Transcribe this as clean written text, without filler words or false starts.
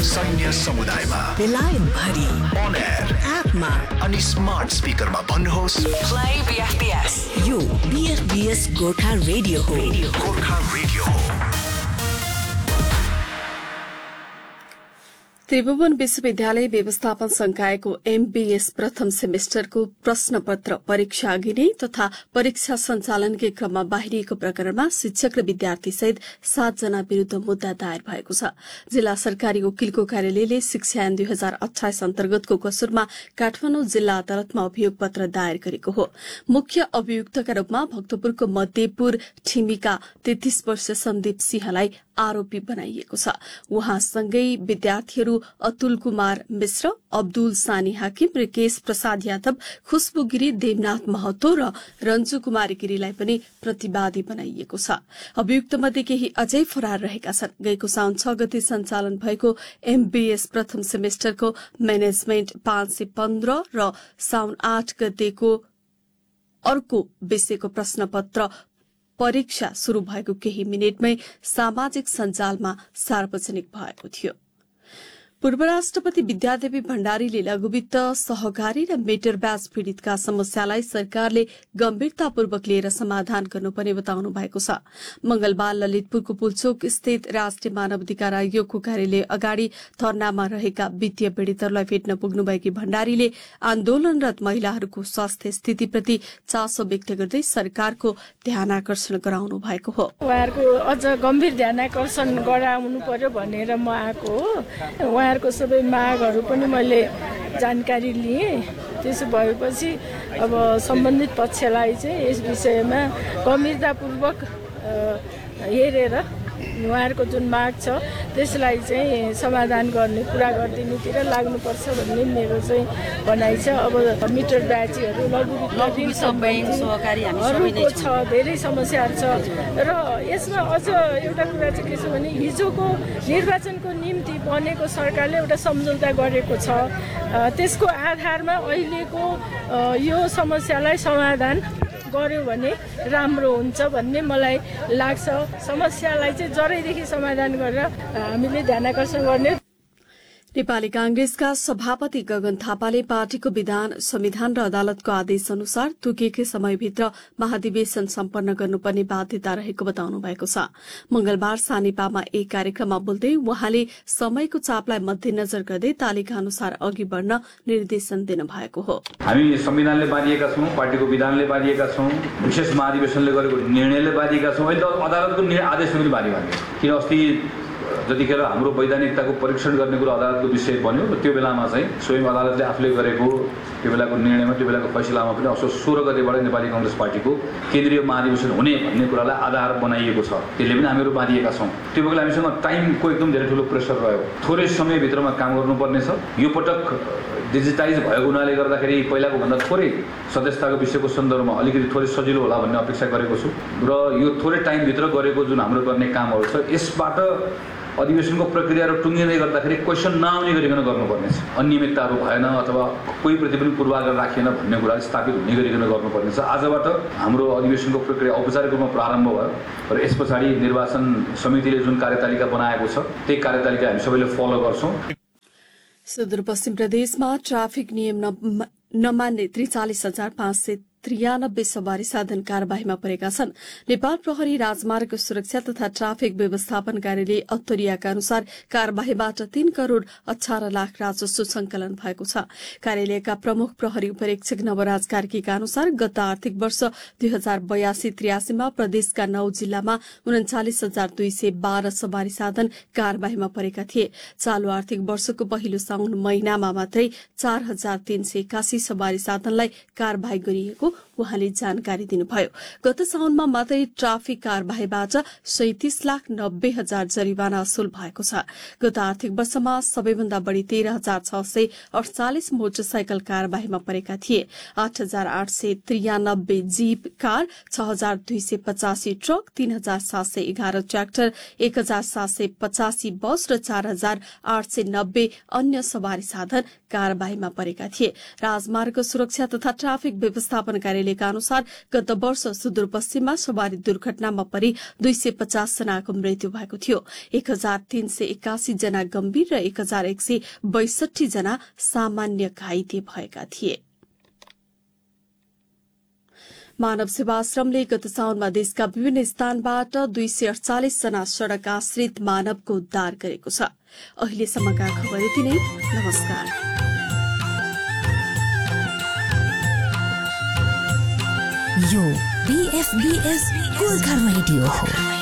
सैन्य समुदायमा, बेलायत भरि, on air, एपमा अनि स्मार्ट स्पिकरमा भन्नुहोस् Play BFBS. यो BFBS गोर्खा रेडियो हो. गोर्खा रेडियो हो। त्रिभुवन विश्वविद्यालय व्यवस्थापन संकायको MBS प्रथम सेमेस्टरको प्रश्नपत्र परीक्षा अघि नै तथा परीक्षा सञ्चालनकै क्रममा बाहिरिएको प्रकरणमा शिक्षक र विद्यार्थी सहित 7 जना विरूद्ध मुद्दा दायर भएको छ। जिल्ला सरकारी वकिलको कार्यालयले शिक्षा ऐन 2028 अन्तर्गतको कसुरमा काठमाडौँ जिल्ला अदालतमा अभियोग पत्र दायर गरेको हो। मुख्य अभियुक्तका रूपमा भक्तपुरको मध्यपुर ठिमीका 33 वर्षीय सन्दीप सिंहलाई आरोपी बनाइएको छ। उहाँसँगै विद्यार्थीहरू अतुल कुमार मिश्र, अब्दुल सानी हाकिम, रिकेश प्रसाद यादव, खुशबु गिरी, देवनाथ महतो र रञ्जु कुमारी गिरीलाई पनि प्रतिवादी बनाइएको छ। अभियुक्त मध्ये केही अझै फरार रहेका छन्। गएको साउन 6 गते सञ्चालन भएको MBS प्रथम सेमेस्टरको म्यानेजमेन्ट 515 र साउन 8 गतेको अर्को विषयको प्रश्नपत्र परीक्षा शुरू भएको केही मिनेटमै सामाजिक सञ्जालमा सार्वजनिक भएको थियो। पूर्व राष्ट्रपति विद्यादेवी भण्डारीले लघुवित्त सहकारी र मेटर ब्याज पीड़ितका समस्यालाई सरकारले गम्भीरतापूर्वक लिएर समाधान गर्नुपर्ने बताउनु भएको छ। मंगलबार ललितपुरको पुलचोक स्थित राष्ट्रिय मानवाधिकार आयोगको कार्यालय अगाडि धरनामा रहेका वित्तीय पीड़ितहरूलाई भेट्न पुग्नुभएकी भण्डारीले आन्दोलनरत महिलाहरूको स्वास्थ्य स्थितिप्रति चासो व्यक्त गर्दै सरकारको ध्यानाकर्षण गराउनु भएको हो। उहाँहरूको अझ गम्भीर ध्यानाकर्षण गराउनु पर्यो भनेर म आएको हो। उहाँहरूको सबै मागहरू पनि मैले जानकारी लिएँ। त्यसो भएपछि अब सम्बन्धित पक्षलाई चाहिँ यस विषयमा गम्भीरतापूर्वक हेरेर उहाँहरूको जुन माग छ त्यसलाई चाहिँ समाधान गर्ने पुरा गरिदिनुतिर लाग्नुपर्छ भन्ने मेरो चाहिँ भनाइ छ। अब मिटर ब्याजीहरू लघुवित्तहरूको छ, धेरै समस्याहरू छ र यसमा अझ एउटा कुरा चाहिँ के छ भने हिजोको निर्वाचनको निम्ति बनेको सरकारले एउटा सम्झौता गरेको छ। त्यसको आधारमा अहिलेको यो समस्यालाई समाधान गर्यो भने राम्रो हुन्छ भन्ने मलाई लाग्छ। समस्यालाई चाहिँ जरैदेखि समाधान गरेर हामीले ध्यानाकर्षण गर्ने। नेपाली कांग्रेसका सभापति गगन थापाले पार्टीको संविधान र अदालतको आदेश अनुसार तोकिएकै समयभित्र महाधिवेशन सम्पन्न गर्नुपर्ने बाध्यता रहेको बताउनु भएको छ। मंगलबार सानेपामा एक कार्यक्रममा बोल्दै उहाँले समयको चापलाई मध्यनजर गर्दै तालिका अनुसार अघि बढ्न निर्देशन दिनु भएको हो। हामी संविधानले बाँधिएका छौं, पार्टीको विधानले बाँधिएका छौं, विशेष महाधिवेशनले गरेको निर्णयले बाँधिएका छौं। अहिले अदालतको आदेशले पनि बाँधियो भने किन अस्ति जतिखेर हाम्रो वैधानिकताको परीक्षण गर्ने कुरा अदालतको विषय बन्यो र त्यो बेलामा चाहिँ स्वयं अदालतले आफूले गरेको त्यो बेलाको निर्णयमा त्यो बेलाको फैसलामा पनि असोज 16 गतेबाट नेपाली कांग्रेस पार्टीको केन्द्रीय महाधिवेशन हुने भन्ने कुरालाई आधार बनाइएको छ। त्यसले पनि हामीहरू बाँधिएका छौं। त्यो बेला हामीसँग टाइमको एकदम धेरै ठुलो प्रेसर रह्यो। थोरै समयभित्रमा काम गर्नुपर्ने छ। यो पटक डिजिटाइज भएको हुनाले गर्दाखेरि पहिलाको भन्दा थोरै सदस्यताको विषयको सन्दर्भमा अलिकति थोरै सजिलो होला भन्ने अपेक्षा गरेको छु र यो थोरै टाइमभित्र गरेको जुन हाम्रो गर्ने कामहरू छ यसबाट अधिवेशनको प्रक्रियाहरू टुङ्गिँदै गर्दाखेरि क्वेसन नआउने गरिकन गर्नुपर्नेछ। अनियमितताहरू भएन अथवा कोही प्रति पनि पूर्वाग्रह राखिएन भन्ने कुरा स्थापित हुने गरिकन गर्नुपर्नेछ। आजबाट हाम्रो अधिवेशनको प्रक्रिया औपचारिक रूपमा प्रारम्भ भयो र यस पछाडि निर्वाचन समितिले जुन कार्यतालिका बनाएको छ त्यही कार्यतालिका हामी सबैले फलो गर्छौं। सुदूरपश्चिम प्रदेशमा ट्राफिक नियम नमान्ने 43,593 सवारी साधन कार्यवाहीमा परेका छन्। नेपाल प्रहरी राजमार्ग सुरक्षा तथा ट्राफिक व्यवस्थापन कार्यालय अत्तरियाका अनुसार कार्यवाहीबाट 3 करोड़ 18 लाख राजस्व संकलन भएको छ। कार्यालयका प्रमुख प्रहरी उपरीक्षक नवराज कार्कीका अनुसार गत आर्थिक वर्ष 2082-83 मा प्रदेशका 9 जिल्लामा 39,212 सवारी साधन कार्यवाहीमा परेका थिए। चालू आर्थिक वर्षको पहिलो साउन महिनामा मात्रै 4,381 सवारी साधनलाई कार्यवाही गरिएको उहाँले जानकारी दिनुभयो। गत साउनमा मात्रै ट्राफिक कार्यवाहीबाट 37,90,000 जरिवाना असुल भएको छ। गत आर्थिक वर्षमा सबैभन्दा बढ़ी 13,648 मोटरसाइकल कार्यवाहीमा परेका थिए। 8,893 जीप कार, 6,285 ट्रक, 3,711 ट्र्याक्टर, 1,785 बस र 4,890 अन्य सवारी साधन कार्यवाहीमा परेका थिए। राजमार्ग सुरक्षा तथा ट्राफिक व्यवस्थापन कार्यालयका अनुसार गत वर्ष सुदूरपश्चिममा सवारी दुर्घटनामा परि 250 जनाको मृत्यु भएको थियो। 1381 जना गम्भीर र 1162 जना सामान्य घाइते भएका थिए। मानव सेवा आश्रमले गत साउनमा देशका विभिन्न स्थानबाट 248 जना सड़क आश्रित मानवको उद्धार गरेको छ। अहिलेसम्मका खबर यति नै। नमस्कार। यो BFBS गोर्खा रेडियो हो।